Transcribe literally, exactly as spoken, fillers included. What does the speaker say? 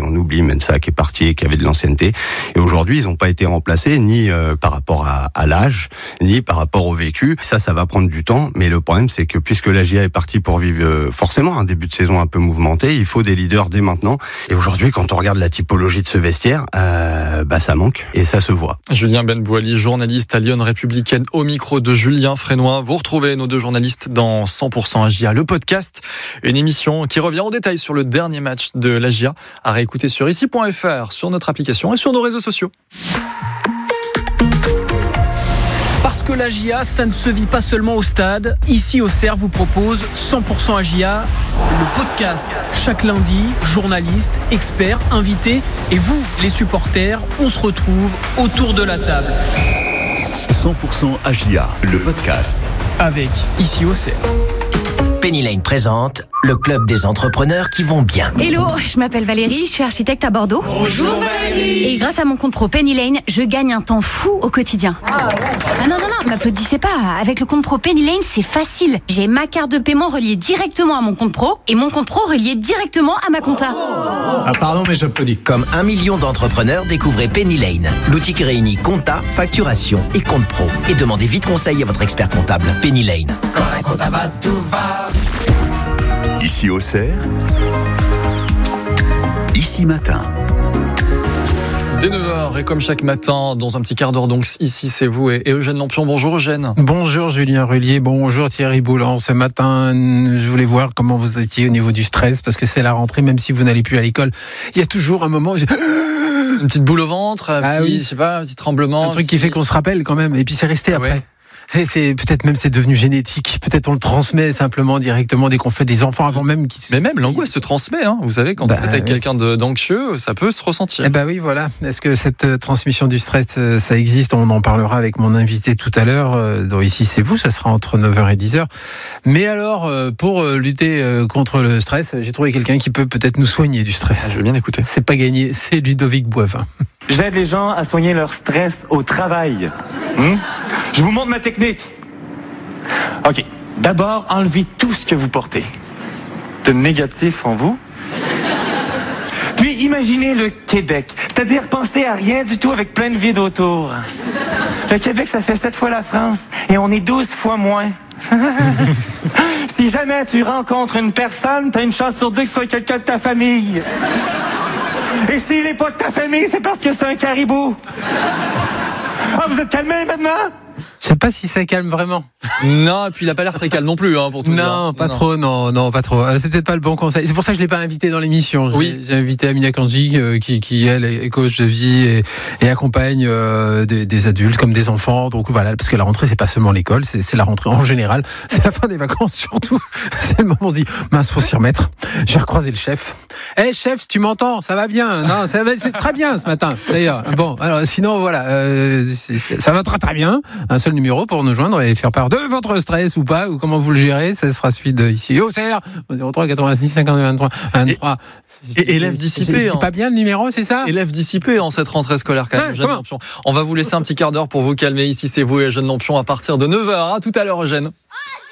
on oublie Mensah qui est parti et qui avait de l'ancienneté. Et aujourd'hui, ils n'ont pas été remplacés ni euh, par rapport à, à l'âge, ni par rapport au vécu. Ça, ça va prendre du temps. Mais le problème, c'est que puisque la J A est partie pour vivre euh, forcément un début de saison un peu mouvementé, il faut des leaders dès maintenant. Et aujourd'hui, quand on regarde la typologie de ce vestiaire, euh, bah ça manque et ça se voit. Julien Benbouali, journaliste à Lyon Républicaine, au micro de Julien Frénois. Vous retrouvez nos deux journalistes dans cent pour cent A J A, le podcast, une émission qui revient en détail sur le dernier match de l'A J A, à réécouter sur ici point f r, sur notre application et sur nos réseaux sociaux. Parce que l'A J A, ça ne se vit pas seulement au stade. Ici, Auxerre vous propose cent pour cent A J A, le podcast. Chaque lundi, journalistes, experts, invités et vous, les supporters, on se retrouve autour de la table. cent pour cent A J A, le podcast. Avec Ici Auxerre. Penny Lane présente le club des entrepreneurs qui vont bien. Hello, je m'appelle Valérie, je suis architecte à Bordeaux. Bonjour Valérie. Et grâce à mon compte pro Penny Lane, je gagne un temps fou au quotidien. Ah, ouais. ah non, non, non, m'applaudissez pas. Avec le compte pro Penny Lane, c'est facile. J'ai ma carte de paiement reliée directement à mon compte pro et mon compte pro relié directement à ma compta. Ah pardon, mais j'applaudis. Comme un million d'entrepreneurs, découvrez Penny Lane. L'outil qui réunit compta, facturation et compte pro. Et demandez vite conseil à votre expert comptable. Penny Lane. Quand un compta va, tout va. Ici Auxerre, ici matin. Dès neuf heures, et comme chaque matin, dans un petit quart d'heure, donc ici c'est vous et, et Eugène Lampion. Bonjour Eugène. Bonjour Julien Rullier, bonjour Thierry Boulan. Ce matin, je voulais voir comment vous étiez au niveau du stress, parce que c'est la rentrée, même si vous n'allez plus à l'école. Il y a toujours un moment où j'ai... Une petite boule au ventre, un ah petit, oui. je sais pas, un petit tremblement. Un truc petit... qui fait qu'on se rappelle quand même, et puis c'est resté ah après. Ouais. C'est, c'est, peut-être même c'est devenu génétique. Peut-être on le transmet simplement directement dès qu'on fait des enfants avant même qu'ils... Mais même l'angoisse se transmet, hein. Vous savez, quand bah, vous êtes avec oui. quelqu'un de, d'anxieux, ça peut se ressentir. Eh ben oui, voilà. Est-ce que cette euh, transmission du stress, euh, ça existe? On en parlera avec mon invité tout à l'heure. Euh, donc ici, c'est vous, ça sera entre neuf heures et dix heures. Mais alors, euh, pour euh, lutter euh, contre le stress, j'ai trouvé quelqu'un qui peut peut-être nous soigner du stress. Ah, je veux bien écouter. C'est pas gagné, c'est Ludovic Boivin. J'aide les gens à soigner leur stress au travail. Hum? Je vous montre ma technique. Ok, d'abord, enlevez tout ce que vous portez de négatif en vous. Puis, imaginez le Québec, c'est-à-dire pensez à rien du tout avec plein de vide autour. Le Québec, ça fait sept fois la France et on est douze fois moins. Si jamais tu rencontres une personne, t'as une chance sur deux que ce soit quelqu'un de ta famille. Et s'il n'est pas de ta famille, c'est parce que c'est un caribou. Ah, vous êtes calmés maintenant? Je sais pas si ça calme vraiment. Non, et puis il a pas l'air très calme non plus, hein, pour tout non, dire. Non, pas trop, non, non, pas trop. C'est peut-être pas le bon conseil. C'est pour ça que je l'ai pas invité dans l'émission. J'ai, oui. j'ai invité Amina Kanji, euh, qui, qui elle est coach de vie et, et accompagne euh, des, des adultes comme des enfants. Donc voilà, parce que la rentrée c'est pas seulement l'école, c'est, c'est la rentrée en général. C'est la fin des vacances surtout. C'est le moment où on se dit, mince, faut s'y remettre. J'ai recroisé le chef. Eh hey, chef, tu m'entends? Ça va bien? Non, ça va, c'est très bien ce matin. D'ailleurs, bon, alors sinon voilà, euh, c'est, c'est, ça va très très bien. Un seul numéro pour nous joindre et faire part de votre stress ou pas, ou comment vous le gérez, ça sera celui de ici. Oh, c'est zéro trois quatre-vingt-six cinquante-deux vingt-trois vingt-trois. Et, et élève dissipé. C'est pas bien le numéro, c'est ça? Élève dissipé en cette rentrée scolaire quand même, ouais, Eugène Lampion. On va vous laisser un petit quart d'heure pour vous calmer. Ici, c'est vous et Eugène Lampion à partir de neuf heures. À tout à l'heure, Eugène.